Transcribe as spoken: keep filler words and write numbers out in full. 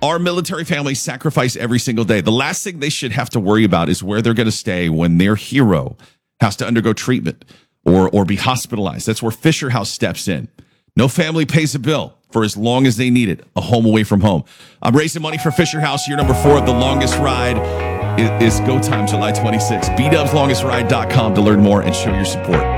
Our military families sacrifice every single day. The last thing they should have to worry about is where they're going to stay when their hero has to undergo treatment or, or be hospitalized. That's where Fisher House steps in. No family pays a bill for as long as they need it, a home away from home. I'm raising money for Fisher House. Year number four of The Longest Ride is, is go time July twenty-sixth. B dubs longest ride dot com to learn more and show your support.